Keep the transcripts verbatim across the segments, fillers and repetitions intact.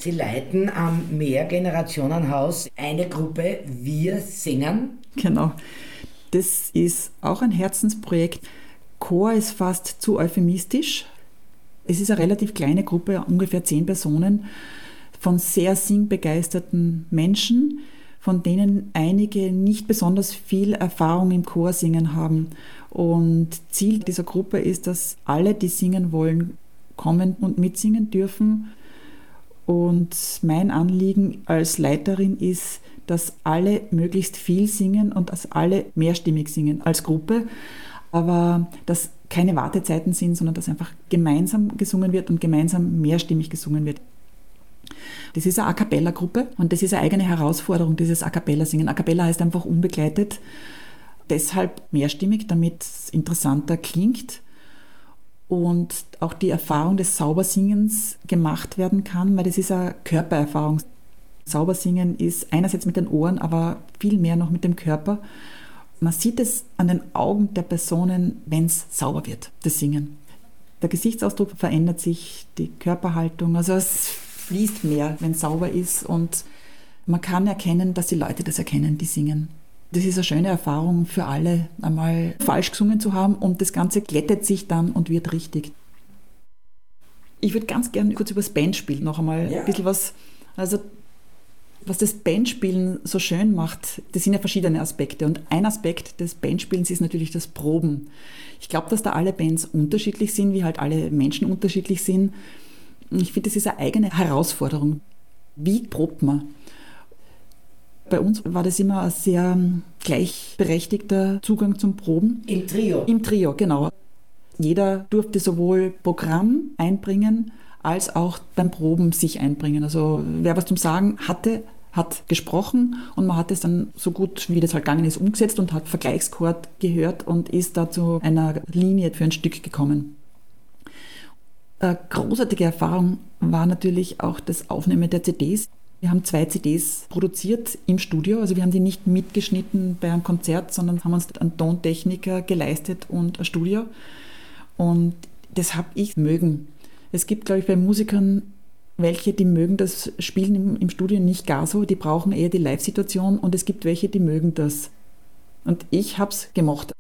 Sie leiten am Mehrgenerationenhaus eine Gruppe Wir singen. Genau. Das ist auch ein Herzensprojekt. Chor ist fast zu euphemistisch. Es ist eine relativ kleine Gruppe, ungefähr zehn Personen, von sehr singbegeisterten Menschen, von denen einige nicht besonders viel Erfahrung im Chorsingen haben. Und Ziel dieser Gruppe ist, dass alle, die singen wollen, kommen und mitsingen dürfen. Und mein Anliegen als Leiterin ist, dass alle möglichst viel singen und dass alle mehrstimmig singen als Gruppe. Aber dass keine Wartezeiten sind, sondern dass einfach gemeinsam gesungen wird und gemeinsam mehrstimmig gesungen wird. Das ist eine A-Cappella-Gruppe und das ist eine eigene Herausforderung, dieses A-Cappella-Singen. A-Cappella heißt einfach unbegleitet, deshalb mehrstimmig, damit es interessanter klingt und auch die Erfahrung des Saubersingens gemacht werden kann, weil das ist eine Körpererfahrung. Saubersingen ist einerseits mit den Ohren, aber viel mehr noch mit dem Körper. Man sieht es an den Augen der Personen, wenn es sauber wird, das Singen. Der Gesichtsausdruck verändert sich, die Körperhaltung, also es fließt mehr, wenn es sauber ist und man kann erkennen, dass die Leute das erkennen, die singen. Das ist eine schöne Erfahrung für alle, einmal falsch gesungen zu haben und das Ganze glättet sich dann und wird richtig. Ich würde ganz gerne kurz über das Bandspielen noch einmal ja. ein bisschen was, also was das Bandspielen so schön macht, das sind ja verschiedene Aspekte und ein Aspekt des Bandspielens ist natürlich das Proben. Ich glaube, dass da alle Bands unterschiedlich sind, wie halt alle Menschen unterschiedlich sind. Ich finde, das ist eine eigene Herausforderung. Wie probt man? Bei uns war das immer ein sehr gleichberechtigter Zugang zum Proben. Im Trio? Im Trio, genau. Jeder durfte sowohl Programm einbringen, als auch beim Proben sich einbringen. Also wer was zum Sagen hatte, hat gesprochen und man hat es dann so gut, wie das halt gegangen ist, umgesetzt und hat Vergleichschord gehört und ist da zu einer Linie für ein Stück gekommen. Eine großartige Erfahrung war natürlich auch das Aufnehmen der C Ds. Wir haben zwei C Ds produziert im Studio, also wir haben die nicht mitgeschnitten bei einem Konzert, sondern haben uns einen Tontechniker geleistet und ein Studio. Und das habe ich mögen. Es gibt, glaube ich, bei Musikern welche, die mögen das Spielen im, im Studio nicht gar so, die brauchen eher die Live-Situation und es gibt welche, die mögen das. Und ich habe es gemocht.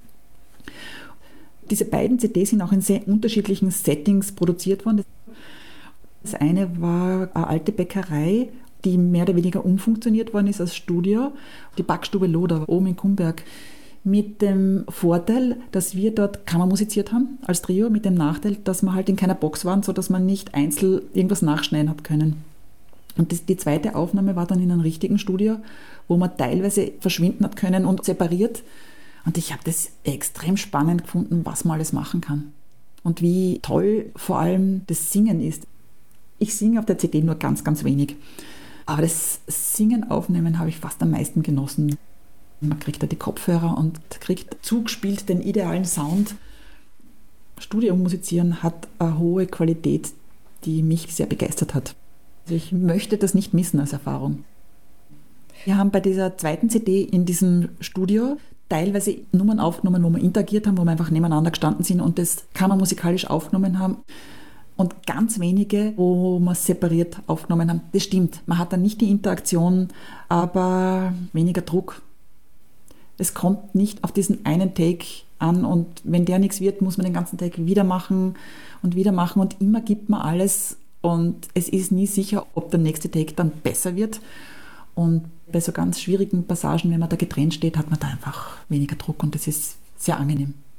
Diese beiden C Ds sind auch in sehr unterschiedlichen Settings produziert worden. Das eine war eine alte Bäckerei, die mehr oder weniger umfunktioniert worden ist als Studio, die Backstube Loder oben in Kumberg. Mit dem Vorteil, dass wir dort kammermusiziert haben als Trio, mit dem Nachteil, dass wir halt in keiner Box waren, sodass man nicht einzeln irgendwas nachschneiden hat können. Und das, die zweite Aufnahme war dann in einem richtigen Studio, wo man teilweise verschwinden hat können und separiert. Und ich habe das extrem spannend gefunden, was man alles machen kann. Und wie toll vor allem das Singen ist. Ich singe auf der C D nur ganz, ganz wenig. Aber das Singen aufnehmen habe ich fast am meisten genossen. Man kriegt da die Kopfhörer und kriegt zugespielt den idealen Sound. Studio musizieren hat eine hohe Qualität, die mich sehr begeistert hat. Also ich möchte das nicht missen als Erfahrung. Wir haben bei dieser zweiten C D in diesem Studio teilweise Nummern aufgenommen, wo wir interagiert haben, wo wir einfach nebeneinander gestanden sind und das kammermusikalisch aufgenommen haben. Und ganz wenige, wo wir separiert aufgenommen haben. Das stimmt, man hat dann nicht die Interaktion, aber weniger Druck. Es kommt nicht auf diesen einen Take an und wenn der nichts wird, muss man den ganzen Take wieder machen und wieder machen und immer gibt man alles und es ist nie sicher, ob der nächste Take dann besser wird. Und bei so ganz schwierigen Passagen, wenn man da getrennt steht, hat man da einfach weniger Druck und das ist sehr angenehm.